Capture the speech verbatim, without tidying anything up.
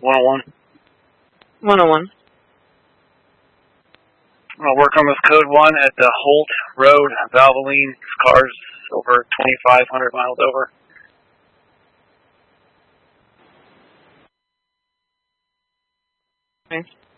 one oh one. one oh one. I'll work on this code one at the Holt Road, Valvoline. This car's over twenty-five hundred miles over. Okay.